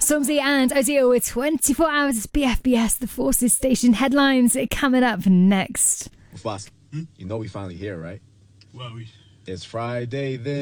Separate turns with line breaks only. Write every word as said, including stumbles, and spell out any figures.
Stormzy and Odile with twenty-four hours B F B S, the Forces Station headlines coming up next.
Boss, hmm? You know we finally here, right?
Well, we...
It's Friday then.